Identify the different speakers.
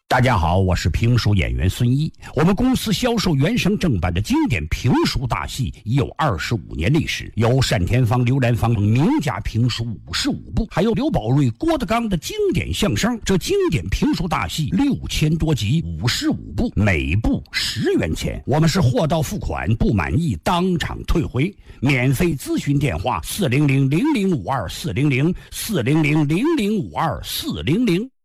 Speaker 1: 大家好，我是评书演员孙一。我们公司销售原声正版的经典评书大戏已有25年历史，有单田芳、刘兰芳名家评书55部，还有刘宝瑞、郭德纲的经典相声。这经典评书大戏6000多集，55部，每部10元钱。我们是货到付款，不满意当场退回。免费咨询电话：400-0052-400，400-0052-400。